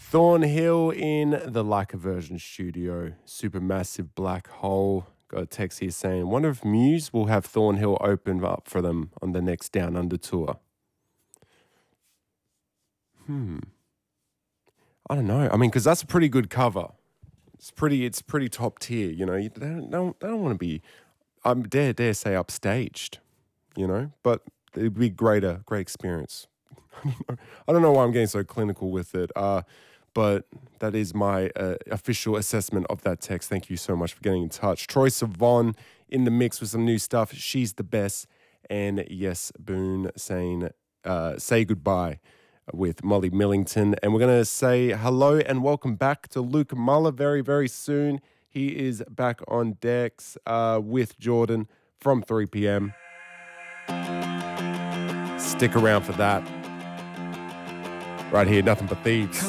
Thornhill in the Like a Virgin studio. Supermassive black hole. Got a text here saying, wonder if Muse will have Thornhill open up for them on the next Down Under tour. I don't know. I mean, because that's a pretty good cover. It's pretty top tier. You know, they don't want to be. I dare say upstaged. You know, but it'd be great experience. I don't know why I'm getting so clinical with it. But that is my official assessment of that text. Thank you so much for getting in touch. Troye Sivan in the mix with some new stuff. She's the best. And yes, Boone saying say goodbye with Molly Millington. And we're going to say hello and welcome back to Luke Muller very, very soon. He is back on decks with Jordan from 3 p.m. Stick around for that. Right here, Nothing But Thieves.